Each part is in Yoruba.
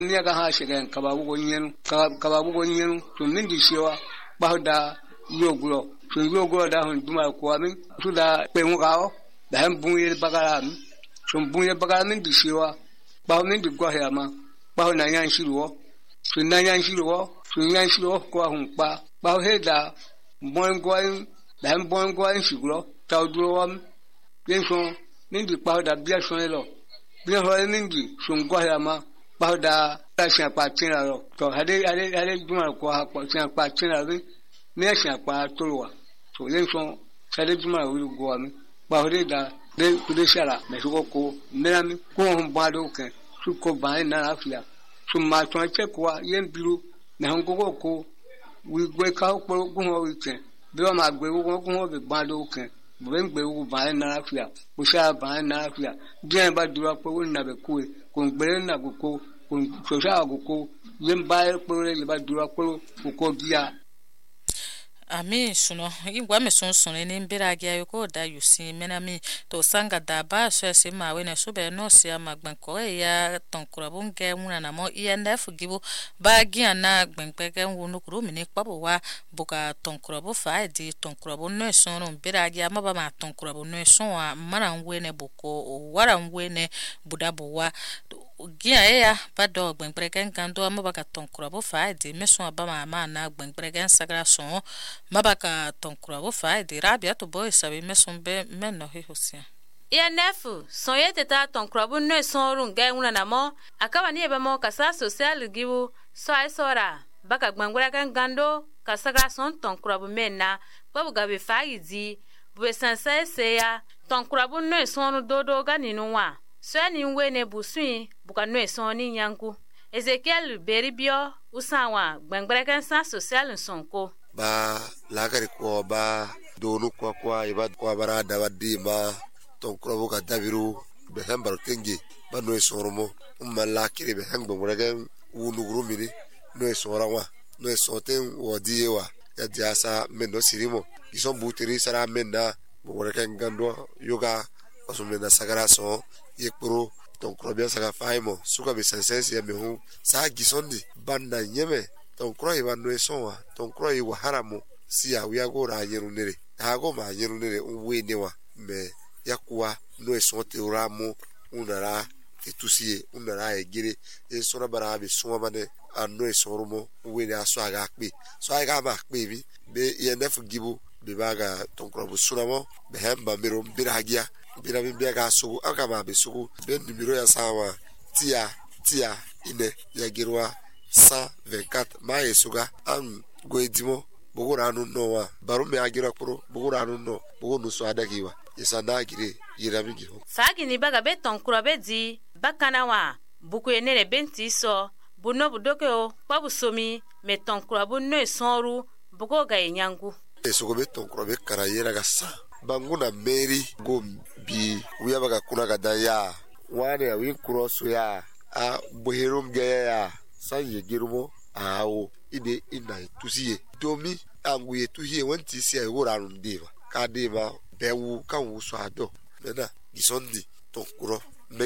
Nia ga ha shiga kababu gonyen to min di shewa ba da yoguro to yoguro da hun duma ko amin to da pe mu gawo da han bunye bagara mi to bunye bagara min di shewa ba min di gwa ya ma ba na yan shiruwo to na yan shiruwo ko hun ba he da bon goin da han bon goin shiguro ta duro wa bien so min di pa da bia so lo bien ho min di so gwa ya ma ba da sha pa tina ro to hade duma ko ha pa sha pa tina ri ne sha pa tolwa to len so hade duma wi go ami ba hode da de kude shala me ko menami ko hon ba do ke su ko ba na afia su ma to che ko yen biru na hon ko wi gwe ka ko go wi che bi o ma gbe go be ba do ke ben gbe wo ba na afia o sha ba na afia den ba dura ko na be ku ko gbe na ko sosha ko yen ba ko le ba dura ko bia ami suno ingwa me son ni mbira gya ko da yusi menami to sanga da ba so se ma we na so be no se amagban ko ya tonkura bunge muna na mo yenda fugibu ba gya na gbenpe ke wonu kuro mi ni pabo wa buka tonkura bu fa di tonkura bu no so no mbira gya ma ba ma tonkura bu no so wa mara we ne buko wara we ne budabo wa gia ya ba do gbenpregen kando mabaka tonkura bo fa di meso ba ma na gbenpregen sagra so mabaka tonkura bo fa di rabia to boy sabi meso be menno he hosia ya nefu sonye teta tonkura bo no so run ga nguna na mo akawa ni ebe mo kasa social giwu so ai sora baka gbenpregen kando kasagra son tonkura bo menna babu gabe fa di bu sansa se ya tonkura bo no so dodo ga ninwa so ni wene busui buka no so ni nyanku Ezekiel beribio usawa gbengbrekan sa social sonko ba lagari ko ba donu kwa iba kwa bara da wadi ma tonkro buka dabiru be hambar tengi ba no soromo umma kiri be hangbo gbregen wunu grumini no sorawa no soten wodi wa ya jasa mendo sirimo ison butiri sara menda gbregen gando yoga osumena sagara so yekpro tonkro bia saga faimo suka be sensensi ya mehu sa gisondi banda nyeme tonkro iba no esonwa tonkro iwa haramu si ya wi agora anyerunere hago ma anyerunere unwe newa me yakwa no esonte uramu unara etusie unara egire esora bara be soma bane anno esoromo unwe ne aso aga akpe so aga ba akpe bi be yenef gibu be baga tonkro bu suramo be hemba miro biragia bira bimbia ga so aka ma be so be numero ya sawa tia ine ya girwa 124 ma yesuga an goedimo bogora anu no wa baro me agira kuro bogora anu no bogonu so adagiwa isanda gire yirami giro sagi ni baga be tonkura be di bakana wa buku enere benti so buno budoke o pabu somi me tonkura bu no sonru bugo ga enyangu esugo be tonkura be karayera ga sa banguna meri go bi wiya baga kuna ga daya wane ya win cross ya a boherum ya sanye girumo awo ide ina tusiye domi anguye tuhiye wanti si ay worarun deva ka deva bewu kan wuso ado mena gisondi tonkuro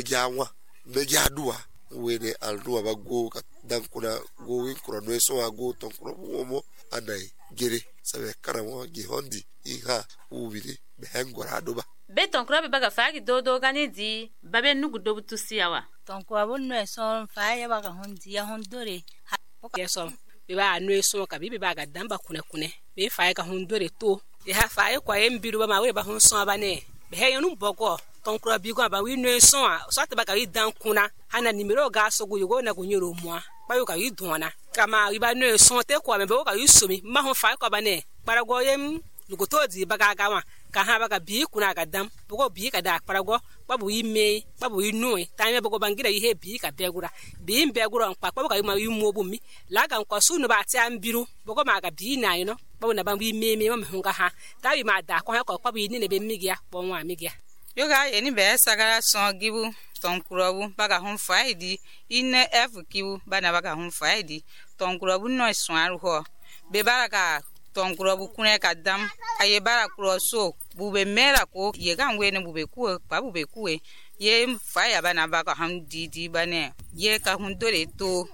meji aduwa wene alduwa ba go ka dankuna go win kro no so ago tonkuro mo anai gere sabe karamo gihondi iha ubide behengora adoba be tonkuro be baga faagi dodo gani di babe nugu dobu tusiyawa tonkuro bonno so faaya baga hondi ya hondore yeso be ba anu so ka be baga damba kune be faaya ka hondore to e ha faaya kwa embiru ba ma we ba hon so ba ne be he yonu bogo tonkuro bi go ba wi no so so ta baga wi dan kuna hana nimero ga so go yugo na go nyoro mua ba yo ka wi dona kama wi ba no so te kwa me be ka wi somi ma hon faaya kwa ba ne parago yem lugoto di baga gawa ka ha baga bi kuna ga dam bogo bi ka da parago babu ime babu inu tanya bogo bangira ihe bi ka begura bi mbegura nkwa babu ka ma imu obumi la ga nkwa sunu ba ti ambiru bogo ma ga bi na ino babu na babu ime ma hunga ha ta bi ma da ko ha ko babu ni ne be migia bonwa migia yoga eni be sagara son gibu tonkuro baga hun faidi ine f kibu bana baga hun faidi tonkuro no son aru ho be baraka tonkuro kune ka dam aye bara kuro so bube mera ko ye kan we ne bube ku pa bube ku ye fa ya bana ba ka han di bane ye ka hun dore to